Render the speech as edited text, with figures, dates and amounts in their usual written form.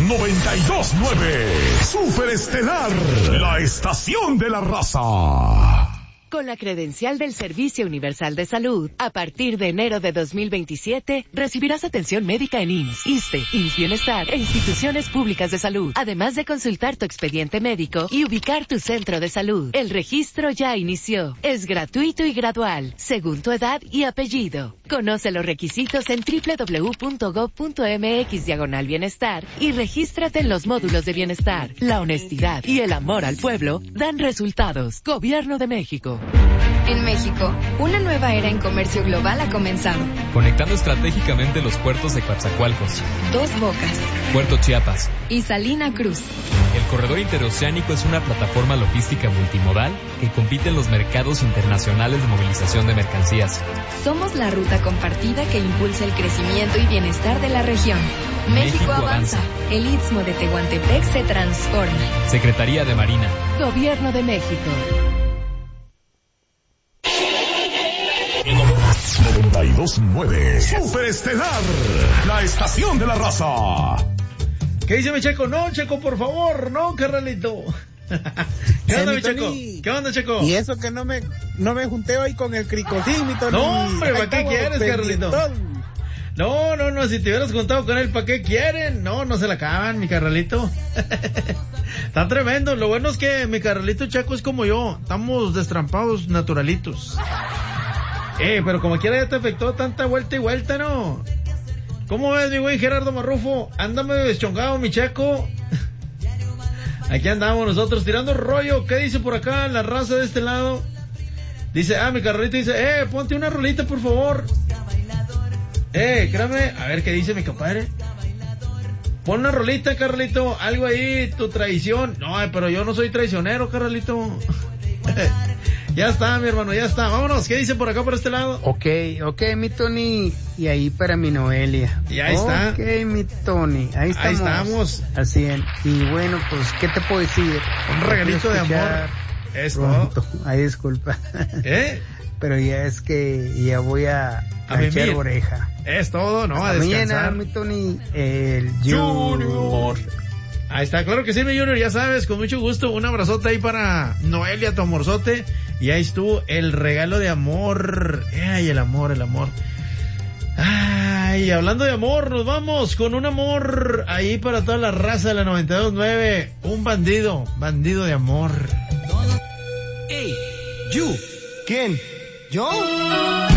92.9. Superestelar, la estación de la raza. Con la credencial del Servicio Universal de Salud, a partir de enero de 2027, recibirás atención médica en IMSS, ISSSTE, IMSS Bienestar e instituciones públicas de salud, además de consultar tu expediente médico y ubicar tu centro de salud. El registro ya inició. Es gratuito y gradual, según tu edad y apellido. Conoce los requisitos en www.gov.mx/bienestar y regístrate en los módulos de bienestar. La honestidad y el amor al pueblo dan resultados. Gobierno de México. En México, una nueva era en comercio global ha comenzado. Conectando estratégicamente los puertos de Coatzacoalcos, Dos Bocas, Puerto Chiapas y Salina Cruz. El corredor interoceánico es una plataforma logística multimodal que compite en los mercados internacionales de movilización de mercancías. Somos la ruta compartida que impulsa el crecimiento y bienestar de la región. México avanza. El Istmo de Tehuantepec se transforma. Secretaría de Marina. Gobierno de México. 92.9. Superestelar, la estación de la raza. ¿Qué dice mi Checo? No, Checo, por favor, no, carnalito. ¿Qué onda, mi Checo? ¿Qué onda, Checo? Y eso que no me junté hoy con el Cricosín, mi Tony. No, hombre, ¿para qué quieres, carnalito? No, si te hubieras juntado con él, ¿para qué quieren? No se la acaban, mi carnalito. Está tremendo. Lo bueno es que mi carnalito Checo es como yo. Estamos destrampados, naturalitos. Pero como quiera ya te afectó tanta vuelta y vuelta, ¿no? ¿Cómo ves, mi güey Gerardo Marrufo? Ándame deschongado, mi Checo. Aquí andamos nosotros tirando rollo. ¿Qué dice por acá la raza de este lado? Dice, mi carnalito dice, ponte una rolita, por favor. Créame, a ver qué dice mi compadre. Pon una rolita, Carlito, algo ahí, tu traición. No, pero yo no soy traicionero, Carlito. Ya está, mi hermano, ya está. Vámonos, ¿qué dice por acá, por este lado? Ok, mi Tony. Y ahí para mi Noelia. Y ahí está. Ok, mi Tony. Ahí estamos. Así es. Y bueno, pues, ¿qué te puedo decir? Un regalito de amor. Esto. Ay, disculpa. Pero ya es que ya voy a echar oreja. Es todo, ¿no? Hasta a descansar. Mañana, mi Tony, el Junior. Ahí está, claro que sí, mi Junior, ya sabes, con mucho gusto. Un abrazote ahí para Noelia, tu amorzote. Y ahí estuvo el regalo de amor. Ay, el amor. Ay, hablando de amor, nos vamos con un amor ahí para toda la raza de la 92.9. Un bandido de amor. Hey, you. ¿Quién? ¿Yo?